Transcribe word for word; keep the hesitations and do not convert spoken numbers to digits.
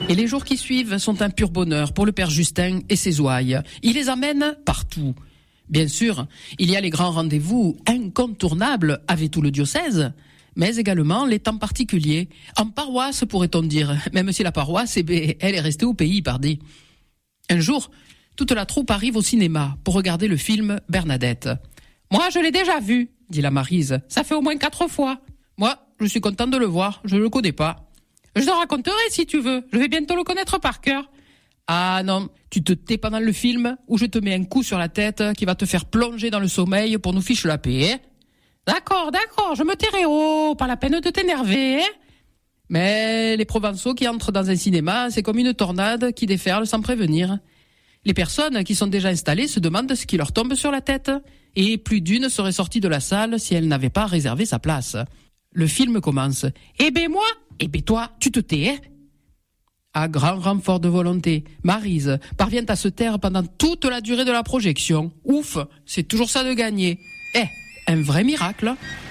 Et les jours qui suivent sont un pur bonheur pour le père Justin et ses ouailles. Il les amène partout. Bien sûr, il y a les grands rendez-vous incontournables avec tout le diocèse, mais également les temps particuliers, en paroisse pourrait-on dire, même si la paroisse, eh bien, elle est restée au pays, pardi. Un jour, toute la troupe arrive au cinéma pour regarder le film Bernadette. « Moi, je l'ai déjà vu, » dit la Maryse. « Ça fait au moins quatre fois. Moi, je suis content de le voir, je ne le connais pas. »« Je te raconterai si tu veux, je vais bientôt le connaître par cœur. »« Ah non, tu te tais pendant le film ou je te mets un coup sur la tête qui va te faire plonger dans le sommeil pour nous ficher la paix. Hein ?»« D'accord, d'accord, je me tairai, oh, pas la peine de t'énerver. Hein ?» Mais les Provençaux qui entrent dans un cinéma, c'est comme une tornade qui déferle sans prévenir. Les personnes qui sont déjà installées se demandent ce qui leur tombe sur la tête. Et plus d'une serait sortie de la salle si elle n'avait pas réservé sa place. Le film commence. « Eh ben moi, eh ben toi, tu te tais, hein ?» À grand renfort de volonté, Maryse parvient à se taire pendant toute la durée de la projection. Ouf, c'est toujours ça de gagner. Eh, un vrai miracle.